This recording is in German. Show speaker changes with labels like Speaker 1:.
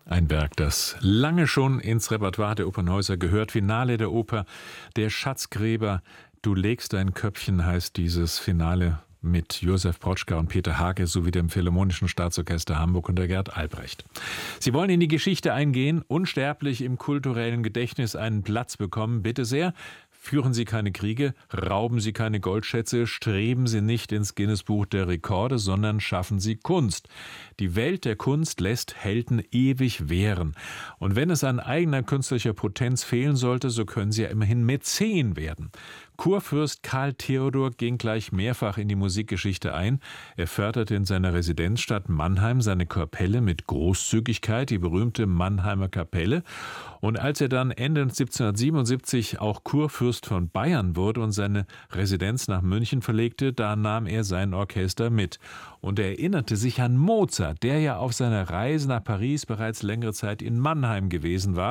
Speaker 1: Ein Werk, das lange schon ins Repertoire der Opernhäuser gehört. Finale der Oper Der Schatzgräber. Du legst dein Köpfchen heißt dieses Finale mit Josef Protschka und Peter Hage sowie dem Philharmonischen Staatsorchester Hamburg unter Gerd Albrecht. Sie wollen in die Geschichte eingehen, unsterblich im kulturellen Gedächtnis einen Platz bekommen. Bitte sehr. Führen Sie keine Kriege, rauben Sie keine Goldschätze, streben Sie nicht ins Guinness-Buch der Rekorde, sondern schaffen Sie Kunst. Die Welt der Kunst lässt Helden ewig währen. Und wenn es an eigener künstlerischer Potenz fehlen sollte, so können Sie ja immerhin Mäzen werden. Kurfürst Karl Theodor ging gleich mehrfach in die Musikgeschichte ein. Er förderte in seiner Residenzstadt Mannheim seine Kapelle mit Großzügigkeit, die berühmte Mannheimer Kapelle. Und als er dann Ende 1777 auch Kurfürst von Bayern wurde und seine Residenz nach München verlegte, da nahm er sein Orchester mit. Und er erinnerte sich an Mozart, der ja auf seiner Reise nach Paris bereits längere Zeit in Mannheim gewesen war.